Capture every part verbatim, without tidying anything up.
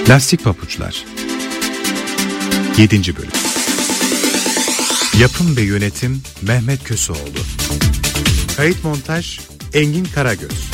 Lastik Papuçlar yedinci bölüm. Yapım ve yönetim Mehmet Köseoğlu. Kayıt montaj Engin Karagöz.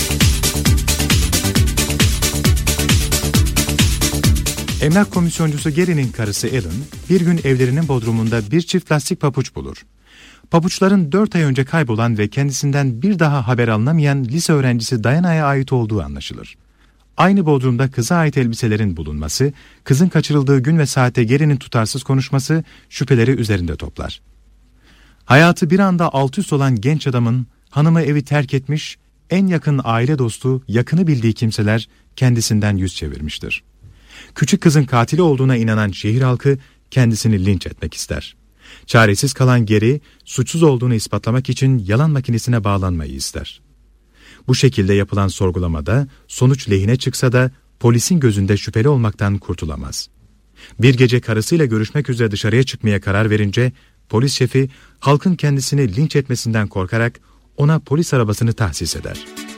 Emlak komisyoncusu Gary'nin karısı Ellen bir gün evlerinin bodrumunda bir çift lastik papuç bulur. Papuçların dört ay önce kaybolan ve kendisinden bir daha haber alınamayan lise öğrencisi Diana'ya ait olduğu anlaşılır. Aynı bodrumda kıza ait elbiselerin bulunması, kızın kaçırıldığı gün ve saatte Gary'nin tutarsız konuşması şüpheleri üzerinde toplar. Hayatı bir anda alt üst olan genç adamın hanımı evi terk etmiş, en yakın aile dostu, yakını bildiği kimseler kendisinden yüz çevirmiştir. Küçük kızın katili olduğuna inanan şehir halkı kendisini linç etmek ister. Çaresiz kalan Gary, suçsuz olduğunu ispatlamak için yalan makinesine bağlanmayı ister. Bu şekilde yapılan sorgulamada sonuç lehine çıksa da polisin gözünde şüpheli olmaktan kurtulamaz. Bir gece karısıyla görüşmek üzere dışarıya çıkmaya karar verince polis şefi halkın kendisini linç etmesinden korkarak ona polis arabasını tahsis eder.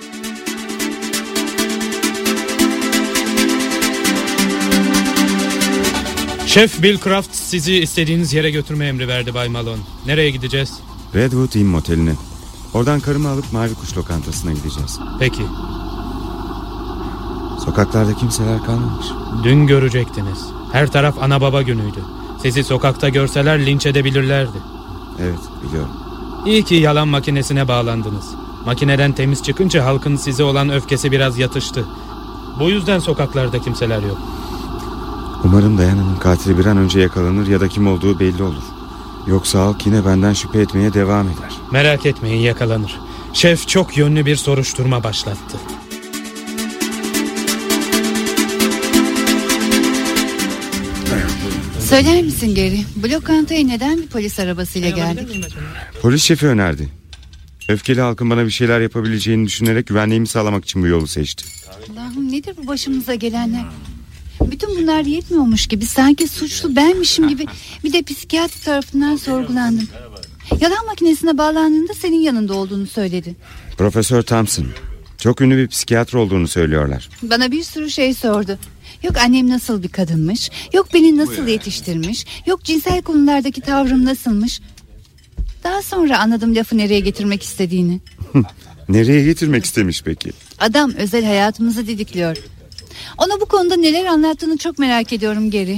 Şef Bill Craft sizi istediğiniz yere götürme emri verdi Bay Malone. Nereye gideceğiz? Redwood Inn Moteli'ne. Oradan karımı alıp Mavi Kuş lokantasına gideceğiz. Peki. Sokaklarda kimseler kalmamış. Dün görecektiniz. Her taraf ana baba günüydü. Sizi sokakta görseler linç edebilirlerdi. Evet, biliyorum. İyi ki yalan makinesine bağlandınız. Makineden temiz çıkınca halkın size olan öfkesi biraz yatıştı. Bu yüzden sokaklarda kimseler yok. Umarım Diana'nın katili bir an önce yakalanır ya da kim olduğu belli olur. Yoksa halk yine benden şüphe etmeye devam eder. Merak etmeyin, yakalanır. Şef çok yönlü bir soruşturma başlattı. Söyler misin Gary? Bu lokantaya neden bir polis arabasıyla geldik? Polis şefi önerdi. Öfkeli halkın bana bir şeyler yapabileceğini düşünerek güvenliğimi sağlamak için bu yolu seçti. Allah'ım, nedir bu başımıza gelenler? Bütün bunlar yetmiyormuş gibi, sanki suçlu benmişim gibi bir de psikiyatr tarafından sorgulandım. Yalan makinesine bağlandığında senin yanında olduğunu söyledi. Profesör Thompson, çok ünlü bir psikiyatr olduğunu söylüyorlar. Bana bir sürü şey sordu. Yok annem nasıl bir kadınmış, yok beni nasıl yetiştirmiş, yok cinsel konulardaki tavrım nasılmış. Daha sonra anladım lafı nereye getirmek istediğini. Nereye getirmek istemiş peki? Adam özel hayatımızı didikliyor. Ona bu konuda neler anlattığını çok merak ediyorum Gary.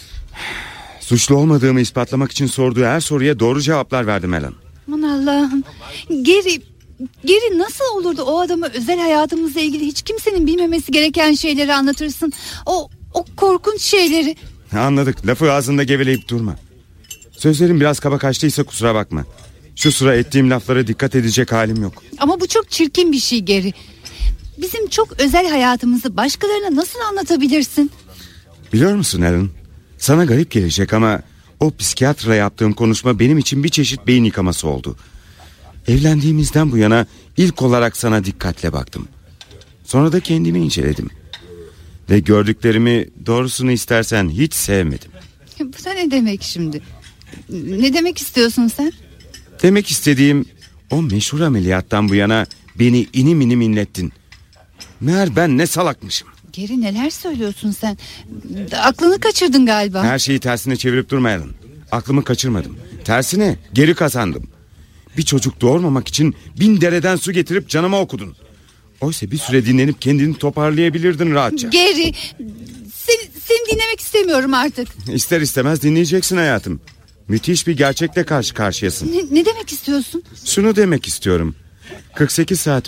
Suçlu olmadığımı ispatlamak için sorduğu her soruya doğru cevaplar verdim Ellen. Aman Allah'ım. Gary, Gary nasıl olurdu o adama özel hayatımızla ilgili hiç kimsenin bilmemesi gereken şeyleri anlatırsın. O, o korkunç şeyleri. Anladık, lafı ağzında geveleyip durma. Sözlerim biraz kaba kaçtıysa kusura bakma. Şu sıra ettiğim laflara dikkat edecek halim yok. Ama bu çok çirkin bir şey Gary. Bizim çok özel hayatımızı başkalarına nasıl anlatabilirsin? Biliyor musun Ellen? Sana garip gelecek ama o psikiyatrla yaptığım konuşma benim için bir çeşit beyin yıkaması oldu. Evlendiğimizden bu yana ilk olarak sana dikkatle baktım. Sonra da kendimi inceledim. Ve gördüklerimi, doğrusunu istersen, hiç sevmedim. Bu da ne demek şimdi? Ne demek istiyorsun sen? Demek istediğim, o meşhur ameliyattan bu yana beni inim inim inlettin. Meğer ben ne salakmışım. Geri neler söylüyorsun sen? Aklını kaçırdın galiba. Her şeyi tersine çevirip durmayalım. Aklımı kaçırmadım. Tersine geri kazandım. Bir çocuk doğurmamak için bin dereden su getirip canıma okudun. Oysa bir süre dinlenip kendini toparlayabilirdin rahatça. Geri, seni, seni dinlemek istemiyorum artık. İster istemez dinleyeceksin hayatım. Müthiş bir gerçekle karşı karşıyasın. Ne, ne demek istiyorsun? Şunu demek istiyorum. kırk sekiz saat